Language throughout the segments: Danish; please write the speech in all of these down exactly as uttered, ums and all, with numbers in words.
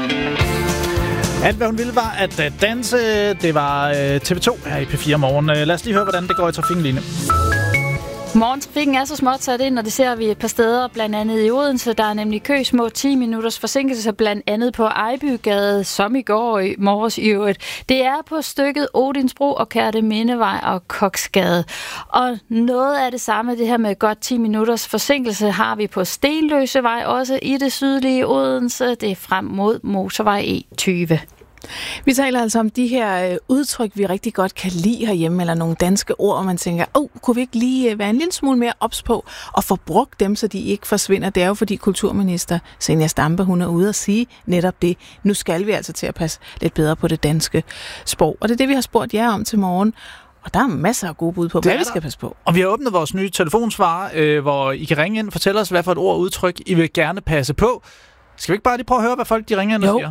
Alt, hvad hun ville, var at danse. Det var T V to her i P fire Morgen. Lad os lige høre, hvordan det går i trafikken lige nu. Morgentrafikken er så småt sat ind, og det ser vi et par steder, blandt andet i Odense. Der er nemlig kø små ti minutters forsinkelse, blandt andet på Ejbygade, som i går i morges i øvrigt. Det er på stykket Odinsbro og Kærtemindevej og Koksgade. Og noget af det samme, det her med godt ti minutters forsinkelse, har vi på Stenløsevej, også i det sydlige Odense. Det er frem mod motorvej E tyve. Vi taler altså om de her øh, udtryk, vi rigtig godt kan lide herhjemme, eller nogle danske ord, og man tænker, åh, oh, kunne vi ikke lige øh, være en lille smule mere ops på og få brugt dem, så de ikke forsvinder? Det er jo fordi kulturminister Zenia Stampe, hun er ude at sige netop det. Nu skal vi altså til at passe lidt bedre på det danske sprog. Og det er det, vi har spurgt jer om til morgen. Og der er masser af gode bud på, hvad vi skal passe på. Og vi har åbnet vores nye telefonsvar, øh, hvor I kan ringe ind og fortælle os, hvad for et ord og udtryk I vil gerne passe på. Skal vi ikke bare lige prøve at høre, hvad folk de ringer ind og siger?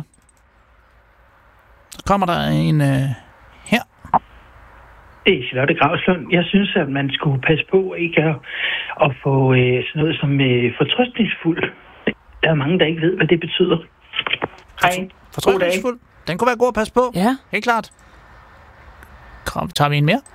Så kommer der en øh, her. Det er Charlotte Gravslund. Jeg synes, at man skulle passe på ikke at, at få øh, sådan noget som øh, fortrøstningsfuld. Der er mange, der ikke ved, hvad det betyder. Hej. Fortrøstningsfuld. Den kunne være god at passe på. Ja. Helt klart. Kom, tager vi en mere?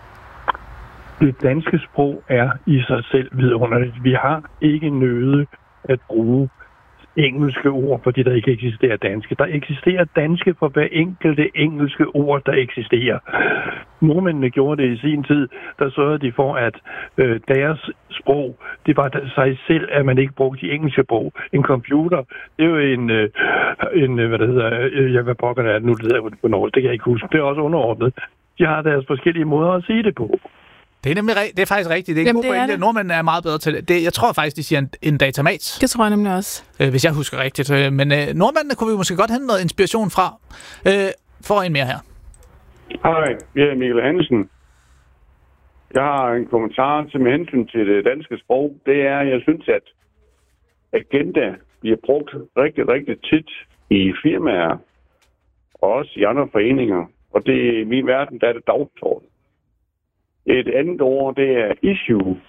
Det danske sprog er i sig selv vidunderligt. Vi har ikke nøde at bruge engelske ord, fordi der ikke eksisterer danske. Der eksisterer danske for hver enkelte engelske ord, der eksisterer. Nordmændene gjorde det i sin tid, der sørgede de for, at øh, deres sprog, det var sig selv, at man ikke brugte de engelske sprog. En computer, det er jo en, øh, en hvad det hedder, øh, jeg hvad pokker det er, nu det hedder på norsk, det kan jeg ikke huske, det er også underordnet. De har deres forskellige måder at sige det på. Det er nemlig det er faktisk rigtigt. Det er en god pointe. Nordmændene er meget bedre til det. det. Jeg tror faktisk, de siger en, en datamat. Det tror jeg nemlig også. Øh, hvis jeg husker rigtigt. Men øh, nordmændene kunne vi måske godt hente noget inspiration fra. Øh, for en mere her. Hej, jeg er Mikkel Hansen. Jeg har en kommentar til med hensyn til det danske sprog. Det er, jeg synes, at agenda bliver brugt rigtig, rigtig tit i firmaer og også i andre foreninger. Og det i min verden, der er det dagsorden. Et andet ord, det er issue.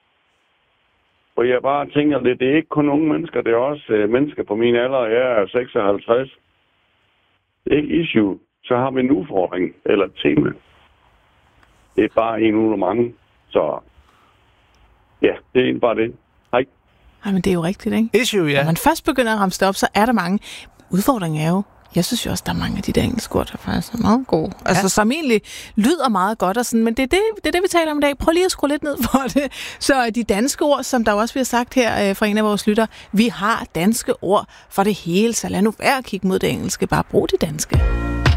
Og jeg bare tænker lidt, det er ikke kun unge mennesker, det er også uh, mennesker på min alder. Jeg er seksoghalvtreds. Det er ikke issue. Så har vi en udfordring, eller et tema. Det er bare en ud af mange. Så ja, det er egentlig bare det. Hej. Ej, men det er jo rigtigt, ikke? Issue, ja. Når man først begynder at ramse det op, så er der mange. Udfordringen er jo, jeg synes jo også, der er mange af de der engelske ord, der faktisk er meget gode. Ja. Altså, som egentlig lyder meget godt og sådan, men det er det, det er det, vi taler om i dag. Prøv lige at skrue lidt ned for det. Så de danske ord, som der også bliver sagt her øh, fra en af vores lytter, vi har danske ord for det hele, så lad nu være at kigge mod det engelske. Bare brug det danske.